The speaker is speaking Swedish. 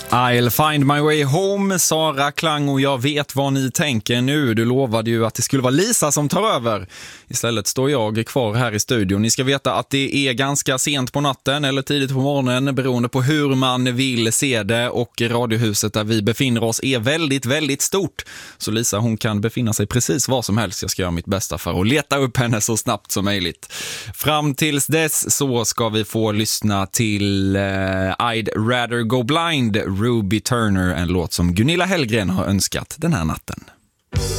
I'll find my way home, Sara Klang, och jag vet vad ni tänker nu. Du lovade ju att det skulle vara Lisa som tar över. Istället står jag kvar här i studion. Ni ska veta att det är ganska sent på natten eller tidigt på morgonen beroende på hur man vill se det, och radiohuset där vi befinner oss är väldigt, väldigt stort. Så Lisa, hon kan befinna sig precis var som helst. Jag ska göra mitt bästa för att leta upp henne så snabbt som möjligt. Fram tills dess så ska vi få lyssna till I'd rather go blind, Ruby Turner, en låt som Gunilla Hellgren har önskat den här natten.